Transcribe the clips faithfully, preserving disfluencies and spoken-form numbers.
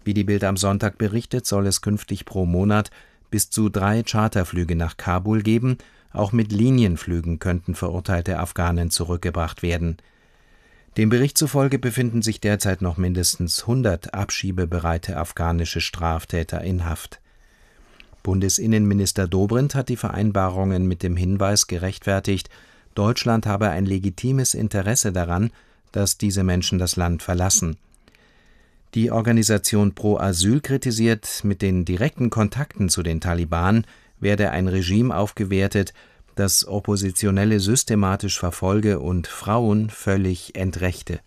Wie die Bild am Sonntag berichtet, soll es künftig pro Monat bis zu drei Charterflüge nach Kabul geben. Auch mit Linienflügen könnten verurteilte Afghanen zurückgebracht werden. Dem Bericht zufolge befinden sich derzeit noch mindestens hundert abschiebebereite afghanische Straftäter in Haft. Bundesinnenminister Dobrindt hat die Vereinbarungen mit dem Hinweis gerechtfertigt, Deutschland habe ein legitimes Interesse daran, dass diese Menschen das Land verlassen. Die Organisation Pro Asyl kritisiert, mit den direkten Kontakten zu den Taliban werde ein Regime aufgewertet, das Oppositionelle systematisch verfolge und Frauen völlig entrechte.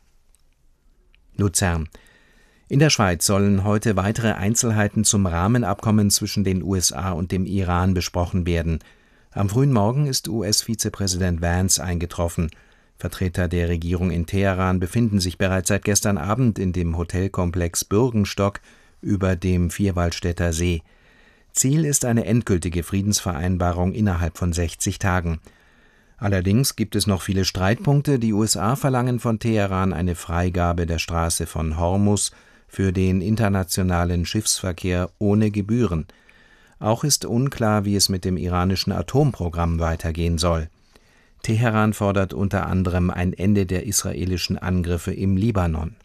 Luzern. In der Schweiz sollen heute weitere Einzelheiten zum Rahmenabkommen zwischen den U S A und dem Iran besprochen werden. Am frühen Morgen ist U S-Vizepräsident Vance eingetroffen. Vertreter der Regierung in Teheran befinden sich bereits seit gestern Abend in dem Hotelkomplex Bürgenstock über dem Vierwaldstätter See. Ziel ist eine endgültige Friedensvereinbarung innerhalb von sechzig Tagen. Allerdings gibt es noch viele Streitpunkte. Die U S A verlangen von Teheran eine Freigabe der Straße von Hormuz für den internationalen Schiffsverkehr ohne Gebühren. Auch ist unklar, wie es mit dem iranischen Atomprogramm weitergehen soll. Teheran fordert unter anderem ein Ende der israelischen Angriffe im Libanon.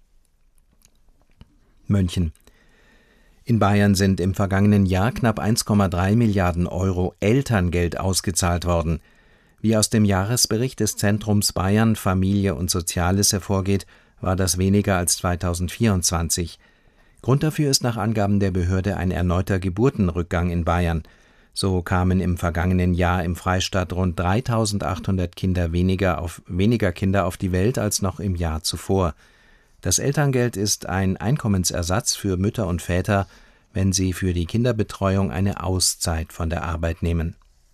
München. In Bayern sind im vergangenen Jahr knapp eins Komma drei Milliarden Euro Elterngeld ausgezahlt worden. Wie aus dem Jahresbericht des Zentrums Bayern Familie und Soziales hervorgeht, war das weniger als zweitausendvierundzwanzig. Grund dafür ist nach Angaben der Behörde ein erneuter Geburtenrückgang in Bayern. So kamen im vergangenen Jahr im Freistaat rund dreitausendachthundert Kinder weniger, auf, weniger Kinder auf die Welt als noch im Jahr zuvor. Das Elterngeld ist ein Einkommensersatz für Mütter und Väter, wenn sie für die Kinderbetreuung eine Auszeit von der Arbeit nehmen.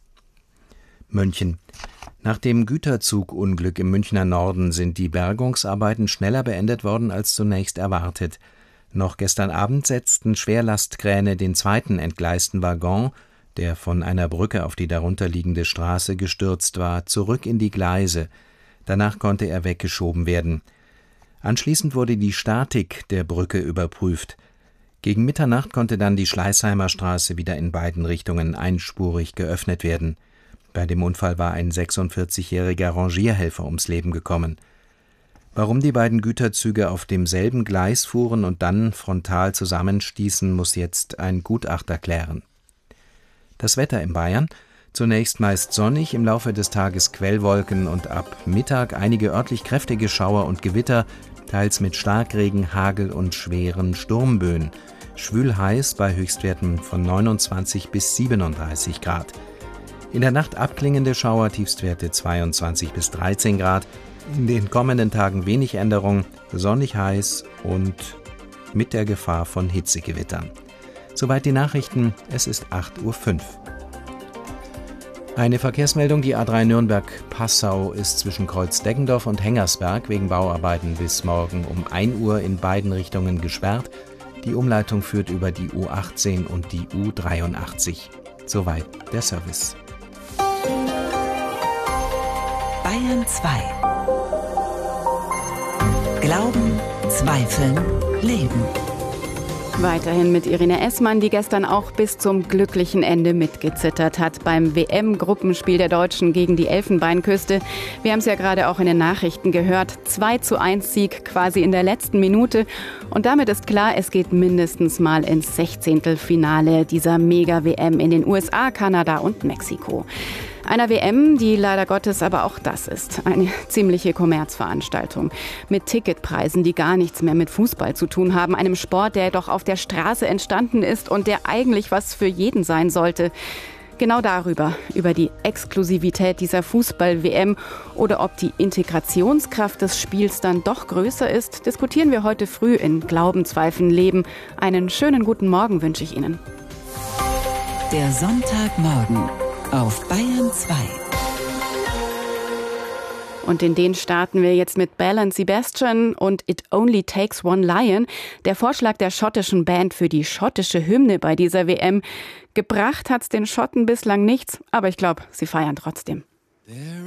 München. Nach dem Güterzugunglück im Münchner Norden sind die Bergungsarbeiten schneller beendet worden als zunächst erwartet. Noch gestern Abend setzten Schwerlastkräne den zweiten entgleisten Waggon, der von einer Brücke auf die darunterliegende Straße gestürzt war, zurück in die Gleise. Danach konnte er weggeschoben werden. Anschließend wurde die Statik der Brücke überprüft. Gegen Mitternacht konnte dann die Schleißheimer Straße wieder in beiden Richtungen einspurig geöffnet werden. Bei dem Unfall war ein sechsundvierzigjähriger Rangierhelfer ums Leben gekommen. Warum die beiden Güterzüge auf demselben Gleis fuhren und dann frontal zusammenstießen, muss jetzt ein Gutachter klären. Das Wetter in Bayern: zunächst meist sonnig, im Laufe des Tages Quellwolken und ab Mittag einige örtlich kräftige Schauer und Gewitter, teils mit Starkregen, Hagel und schweren Sturmböen. Schwül heiß bei Höchstwerten von neunundzwanzig bis siebenunddreißig Grad. In der Nacht abklingende Schauer, Tiefstwerte zweiundzwanzig bis dreizehn Grad. In den kommenden Tagen wenig Änderung, sonnig heiß und mit der Gefahr von Hitzegewittern. Soweit die Nachrichten, es ist acht Uhr fünf. Eine Verkehrsmeldung: Die A drei Nürnberg-Passau ist zwischen Kreuz-Deggendorf und Hengersberg wegen Bauarbeiten bis morgen um ein Uhr in beiden Richtungen gesperrt. Die Umleitung führt über die U achtzehn und die U dreiundachtzig. Soweit der Service. Bayern zwei. Glauben, Zweifeln, Leben. Weiterhin mit Irene Essmann, die gestern auch bis zum glücklichen Ende mitgezittert hat beim W M-Gruppenspiel der Deutschen gegen die Elfenbeinküste. Wir haben es ja gerade auch in den Nachrichten gehört. zwei zu eins Sieg quasi in der letzten Minute. Und damit ist klar, es geht mindestens mal ins Sechzehntelfinale dieser Mega-W M in den U S A, Kanada und Mexiko. Einer W M, die leider Gottes aber auch das ist. Eine ziemliche Kommerzveranstaltung. Mit Ticketpreisen, die gar nichts mehr mit Fußball zu tun haben. Einem Sport, der doch auf der Straße entstanden ist und der eigentlich was für jeden sein sollte. Genau darüber, über die Exklusivität dieser Fußball-W M oder ob die Integrationskraft des Spiels dann doch größer ist, diskutieren wir heute früh in Glauben, Zweifeln, Leben. Einen schönen guten Morgen wünsche ich Ihnen. Der Sonntagmorgen auf Bayern zwei. Und in den starten wir jetzt mit Belle and Sebastian und It Only Takes One Lion. Der Vorschlag der schottischen Band für die schottische Hymne bei dieser W M. Gebracht hat's den Schotten bislang nichts, aber ich glaube, sie feiern trotzdem.